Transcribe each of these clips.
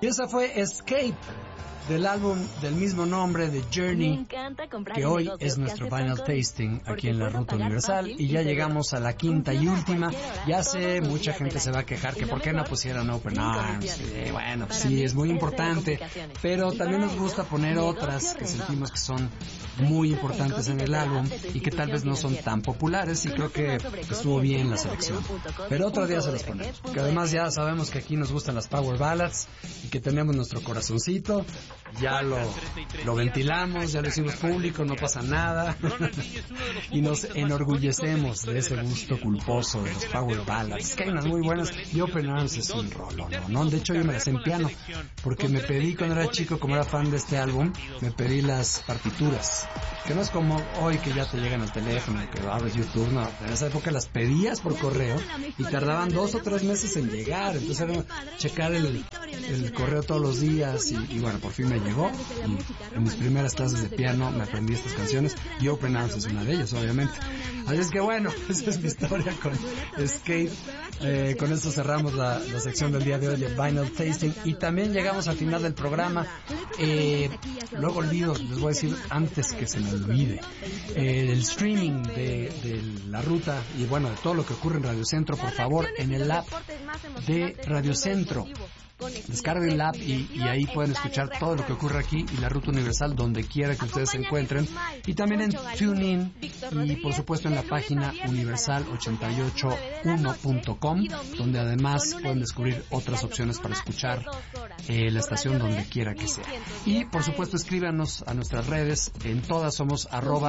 Y esa fue Escape, del álbum del mismo nombre de Journey, que hoy es nuestro final tasting aquí en la Ruta Universal. Y ya llegamos a la quinta y última. Ya sé, mucha gente se va a quejar que por qué no pusieron Open Arms. Bueno, sí, es muy importante, pero también nos gusta poner otras que sentimos que son muy importantes en el álbum y que tal vez no son tan populares, y creo que estuvo bien la selección. Pero otro día se las ponemos, que además ya sabemos que aquí nos gustan las Power Ballads y que tenemos nuestro corazoncito. Ya lo ventilamos, ya lo hicimos público, no pasa nada. Y nos enorgullecemos de ese gusto culposo de los Power Ballads, que hay unas muy buenas. Y Open Arms es un rollo, ¿no? De hecho yo me las sé en piano, porque me pedí cuando era chico, como era fan de este álbum, me pedí las partituras, que no es como hoy que ya te llegan al teléfono, que abres YouTube, no. En esa época las pedías por correo y tardaban 2 o 3 meses en llegar, entonces era checar el correo todos los días y bueno, por fin me llegó, y en mis primeras clases de piano me aprendí estas canciones, y Open Arms es una de ellas, obviamente. Así es que bueno, esa es mi historia con Escape. Con esto cerramos la sección del día de hoy de Vinyl Tasting, y también llegamos al final del programa. Luego olvido, les voy a decir antes que se me olvide, el streaming de la ruta y bueno, de todo lo que ocurre en Radio Centro, por favor, en el app de Radio Centro. Descarguen el app y ahí pueden escuchar todo lo que ocurre aquí y la Ruta Universal donde quiera que ustedes se encuentren, y también en TuneIn y por supuesto en la página universal881.com, donde además pueden descubrir otras opciones para escuchar la estación donde quiera que sea. Y por supuesto escríbanos a nuestras redes, en todas somos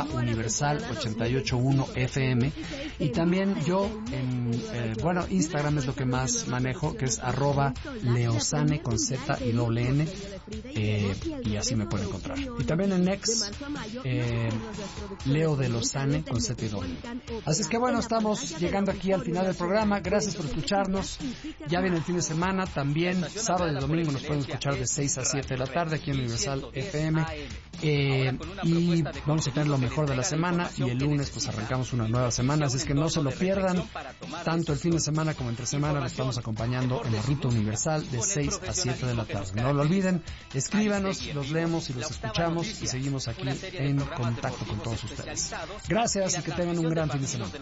@universal881fm, y también yo en Instagram es lo que más manejo, que es @leosane con Z y doble N, y así me pueden encontrar. Y también en X, Leo de Lozane con Z y doble N. Así es que bueno, estamos llegando aquí al final del programa. Gracias por escucharnos. Ya viene el fin de semana, también sábado y domingo nos pueden escuchar de 6 a 7 de la tarde aquí en Universal FM, y vamos a tener lo mejor de la semana, y el lunes pues arrancamos una nueva semana, así es que no se lo pierdan. Tanto el fin de semana como entre semana los estamos acompañando en la Ruta Universal de 6 a 7 de la tarde. No lo olviden, escríbanos, los leemos y los escuchamos, y seguimos aquí en contacto con todos ustedes. Gracias y que tengan un gran fin de semana.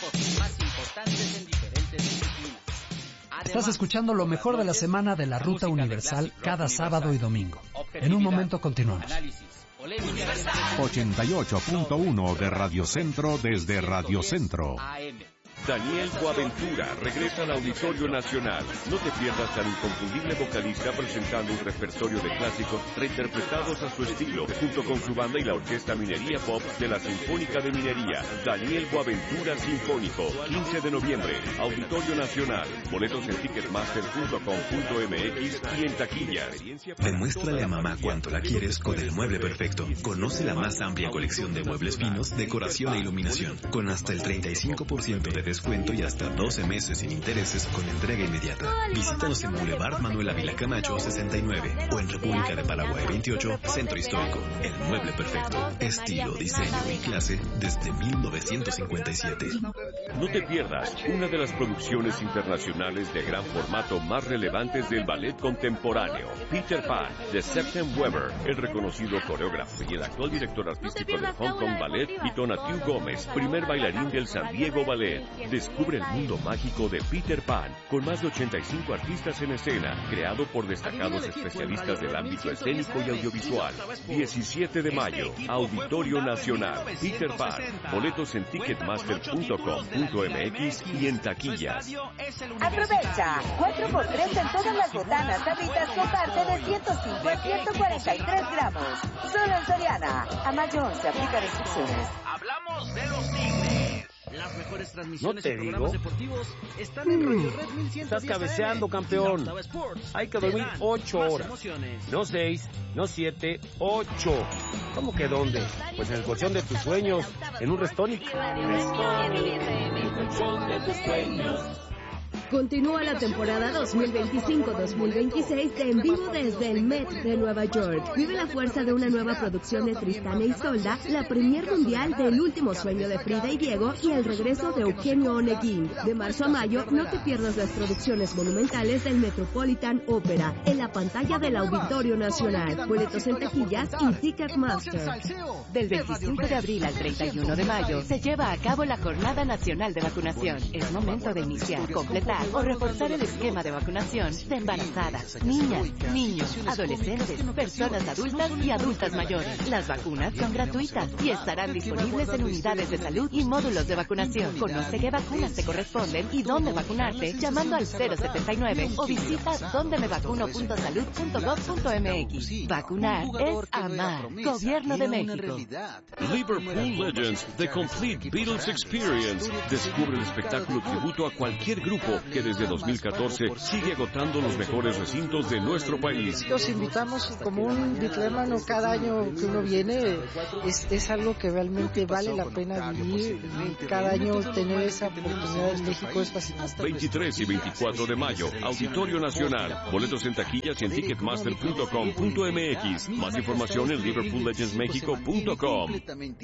Estás escuchando lo mejor de la semana de la Ruta Universal cada sábado y domingo. En un momento continuamos. 88.1 de Radio Centro desde Radio Centro. Daniel Boaventura regresa al Auditorio Nacional. No te pierdas al inconfundible vocalista presentando un repertorio de clásicos reinterpretados a su estilo, junto con su banda y la Orquesta Minería Pop de la Sinfónica de Minería. Daniel Boaventura Sinfónico, 15 de noviembre, Auditorio Nacional. Boletos en ticketmaster.com.mx y en taquillas. Demuéstrale a mamá cuánto la quieres con el mueble perfecto. Conoce la más amplia colección de muebles finos, decoración e iluminación, con hasta el 35% de descuento y hasta 12 meses sin intereses con entrega inmediata. Visítanos en Boulevard Manuel Ávila Camacho 69 o en República de Paraguay 28, Centro Histórico. El mueble perfecto. Estilo, diseño y clase desde 1957. No te pierdas una de las producciones internacionales de gran formato más relevantes del ballet contemporáneo, Peter Pan, de Septem Weber, el reconocido coreógrafo y el actual director artístico del Hong Kong Ballet, y Tonatiuh Gómez, primer bailarín del San Diego Ballet. Descubre el mundo mágico de Peter Pan, con más de 85 artistas en escena, creado por destacados especialistas del ámbito escénico y audiovisual. 17 de mayo, Auditorio Nacional, Peter Pan. Boletos en ticketmaster.com.mx y en taquillas. Aprovecha, 4x3 en todas las botanas sabritas con parte de 105 a 143 gramos. Solo en Soriana. A mayo 11 aplica restricciones. Hablamos de los Tigres. Las mejores transmisiones y programas deportivos están en Radio Red 1110. Estás cabeceando, campeón. Hay que dormir 8 horas. No 6, no 7, 8. ¿Cómo que dónde? Pues en el colchón de tus sueños, en un Restonic. El colchón de tus sueños. Continúa la temporada 2025-2026 de En Vivo desde el Met de Nueva York. Vive la fuerza de una nueva producción de Tristana e Isolda, la premier mundial del Último Sueño de Frida y Diego y el regreso de Eugenio Onegin. De marzo a mayo, no te pierdas las producciones monumentales del Metropolitan Opera en la pantalla del Auditorio Nacional. Boletos en taquillas y Ticketmaster. Del 25 de abril al 31 de mayo se lleva a cabo la Jornada Nacional de Vacunación. Es momento de iniciar, completar o reforzar el esquema de vacunación de embarazadas, niñas, niños, adolescentes, personas adultas y adultas mayores. Las vacunas son gratuitas y estarán disponibles en unidades de salud y módulos de vacunación. Conoce qué vacunas te corresponden y dónde vacunarte llamando al 079 o visita dondemevacuno.salud.gov.mx. Vacunar es amar. Gobierno de México. Liverpool Legends, The Complete Beatles Experience. Descubre el espectáculo tributo a cualquier grupo que desde 2014 sigue agotando los mejores recintos de nuestro país. Los invitamos como un bitlémano cada año que uno viene. Es algo que realmente vale la pena vivir y cada año tener esa oportunidad en México es fascinante. 23 y 24 de mayo, Auditorio Nacional. Boletos en taquillas y en ticketmaster.com.mx. Más información en liverpoollegendsmexico.com.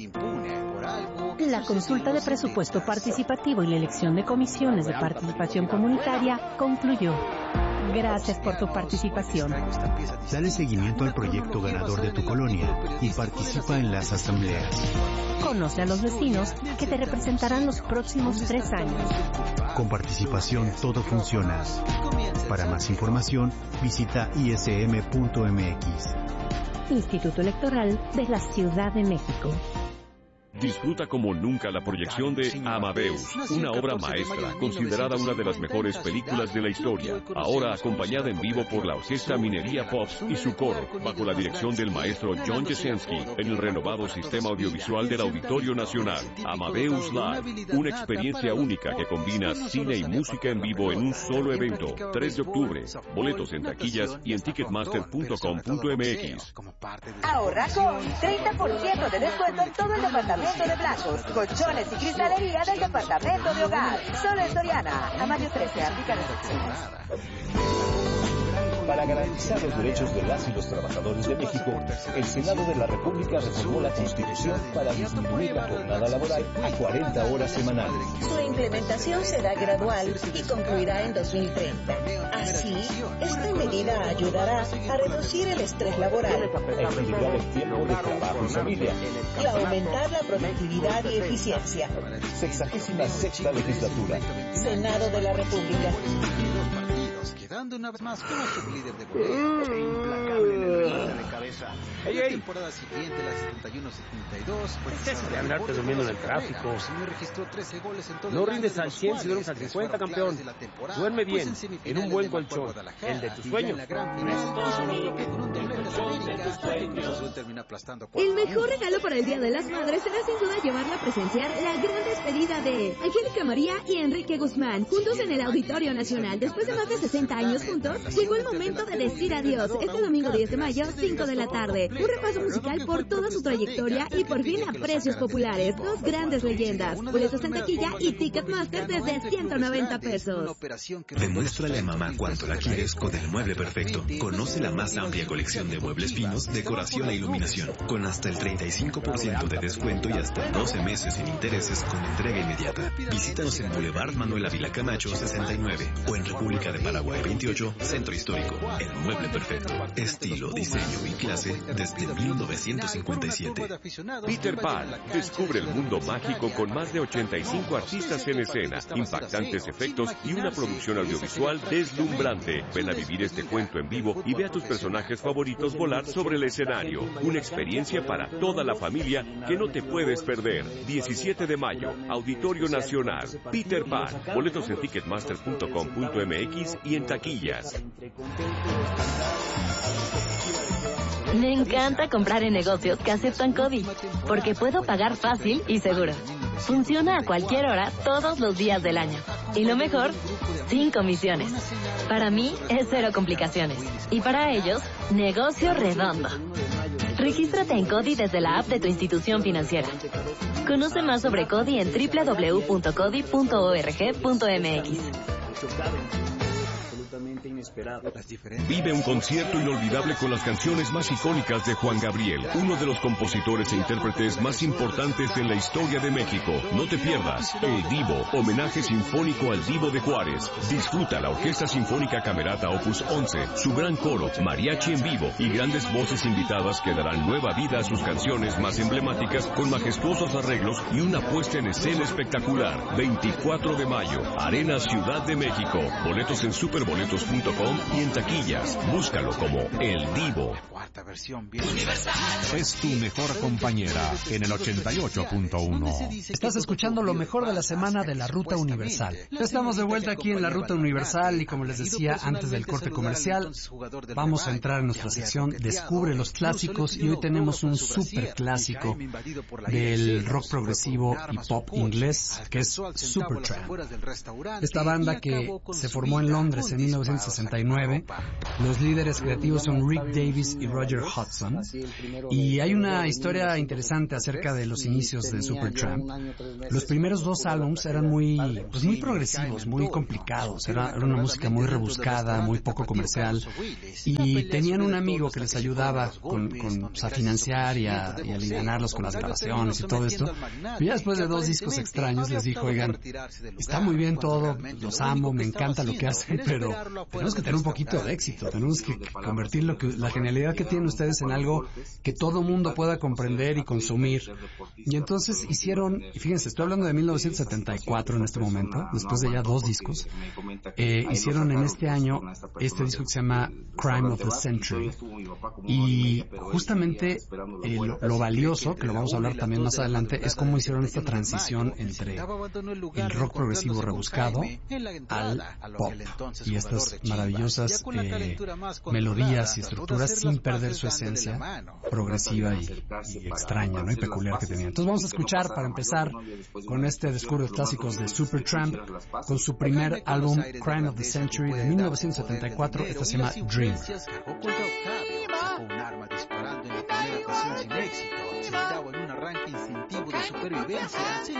La consulta de presupuesto participativo y la elección de comisiones de participación comunitaria concluyó. Gracias por tu participación. Dale seguimiento al proyecto ganador de tu colonia y participa en las asambleas. Conoce a los vecinos que te representarán los próximos 3 años. Con participación todo funciona. Para más información, visita ism.mx. Instituto Electoral de la Ciudad de México. Disfruta como nunca la proyección de Amadeus, una obra maestra, considerada una de las mejores películas de la historia. Ahora acompañada en vivo por la Orquesta Minería Pops y su coro, bajo la dirección del maestro John Jesensky, en el renovado sistema audiovisual del Auditorio Nacional. Amadeus Live, una experiencia única que combina cine y música en vivo en un solo evento. 3 de octubre, boletos en taquillas y en ticketmaster.com.mx. Ahorra con 30% de descuento en todo el departamento de blancos, colchones y cristalería del departamento de hogar. Solo en Soriana. A mayo 13, aplica restricciones. Para garantizar los derechos de las y los trabajadores de México, el Senado de la República reformó la Constitución para disminuir la jornada laboral a 40 horas semanales. Su implementación será gradual y concluirá en 2030. Así, esta medida ayudará a reducir el estrés laboral, equilibrar el tiempo de trabajo y familia y aumentar la productividad y eficiencia. 66ª legislatura. Senado de la República. Quedando una vez más como sublíder de goleo, implacable en el remate de cabeza. La temporada siguiente, la 71-72, de andarte durmiendo en el tráfico. Registró 13 goles en todo no rindes al 100 si duermes al 50, campeón. Duerme bien, en un buen colchón, el de tus sueños. El mejor regalo para el Día de las Madres será sin duda llevarla a presenciar la gran despedida de Angélica María y Enrique Guzmán, juntos en el Auditorio Nacional. Después de más de 60 años juntos, llegó el momento de decir adiós. Este domingo 10 de mayo, 5 de la tarde. Un repaso musical por toda su trayectoria y por fin a precios populares. 2 grandes leyendas. Boletos en taquilla y Ticketmaster desde 190 pesos. Demuéstrale a mamá cuánto la quieres con el mueble perfecto. Conoce la más amplia colección de muebles finos, decoración e iluminación, con hasta el 35% de descuento y hasta 12 meses sin intereses con entrega inmediata. Visítanos en Boulevard Manuel Ávila Camacho 69 o en República de Paraguay 28, Centro Histórico. El mueble perfecto. Estilo, diseño y clase desde 1957. Peter Pan descubre el mundo mágico con más de 85 artistas en escena, impactantes efectos y una producción audiovisual deslumbrante. Ven a vivir este cuento en vivo y ve a tus personajes favoritos volar sobre el escenario. Una experiencia para toda la familia que no te puedes perder. 17 de mayo, Auditorio Nacional. Peter Pan. Boletos en ticketmaster.com.mx y en taquillas. Me encanta comprar en negocios que aceptan CODI, porque puedo pagar fácil y seguro. Funciona a cualquier hora, todos los días del año. Y lo mejor, sin comisiones. Para mí es 0 complicaciones. Y para ellos, negocio redondo. Regístrate en CODI desde la app de tu institución financiera. Conoce más sobre CODI en www.codi.org.mx. absolutamente inesperado. Vive un concierto inolvidable con las canciones más icónicas de Juan Gabriel, uno de los compositores e intérpretes más importantes en la historia de México. No te pierdas El Divo, homenaje sinfónico al Divo de Juárez. Disfruta la Orquesta Sinfónica Camerata Opus 11, su gran coro, mariachi en vivo y grandes voces invitadas que darán nueva vida a sus canciones más emblemáticas con majestuosos arreglos y una puesta en escena espectacular. 24 de mayo, Arena Ciudad de México. Boletos en superboletos.com y en taquillas. Búscalo como El Divo. Es tu mejor compañera en el 88.1. Estás escuchando lo mejor de la semana de la Ruta Universal. Estamos de vuelta aquí en la Ruta Universal y como les decía antes del corte comercial, vamos a entrar en nuestra sección Descubre los clásicos y hoy tenemos un super clásico del rock progresivo y pop inglés que es Supertramp. Esta banda que se formó en Londres en 1969. Los líderes creativos son Rick Davies y Roger Hodgson. Y hay una historia interesante acerca de los inicios de Supertramp. Los primeros dos álbums eran muy progresivos, muy complicados. Era una música muy rebuscada, muy poco comercial. Y tenían un amigo que les ayudaba a financiar y a alivianarlos con las grabaciones y todo esto. Y ya después de dos discos extraños les dijo, oigan, está muy bien todo, los amo, me encanta lo que hacen, pero tenemos que tener un poquito de éxito, tenemos que convertir la genialidad que tienen ustedes en algo que todo mundo pueda comprender y consumir. Y entonces hicieron, y fíjense, estoy hablando de 1974 en este momento, después de ya dos discos, hicieron en este año este disco que se llama Crime of the Century. Y justamente lo valioso, que lo vamos a hablar también más adelante, es cómo hicieron esta transición entre el rock progresivo rebuscado al pop y estas maravillosas melodías y estructuras sin perder su esencia progresiva y extraña, ¿no? Y peculiar que tenía. Entonces vamos a escuchar, para empezar, con este Descubre los Clásicos de Supertramp, con su primer álbum Crime of the Century de 1974. Esta se llama Dream. Un arma disparando en la primera ocasión sin éxito. Se estaba en un arranque instintivo de supervivencia.